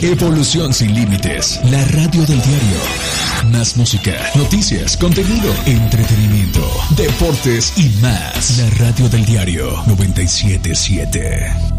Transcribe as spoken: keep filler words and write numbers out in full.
Evolución sin límites. La radio del diario. Más música, noticias, contenido, entretenimiento, deportes y más. La radio del diario noventa y siete punto siete.